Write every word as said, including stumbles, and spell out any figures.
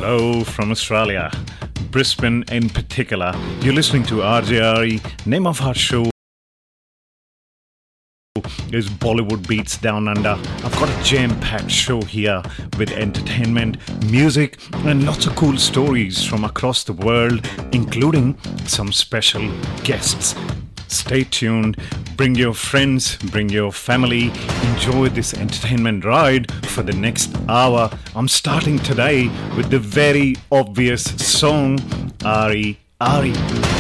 Hello from Australia, Brisbane in particular. You're listening to R J R E. Name of our show is Bollywood Beats Down Under. I've got a jam-packed show here with entertainment, music, and lots of cool stories from across the world, including some special guests. Stay tuned, bring your friends, bring your family, enjoy this entertainment ride for the next hour. I'm starting today with the very obvious song, Ari Ari.